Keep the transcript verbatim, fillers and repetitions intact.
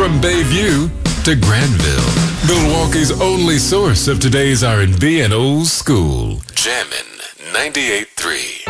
From Bayview to Granville, Milwaukee's only source of today's R and B and old school. Jammin' ninety-eight point three.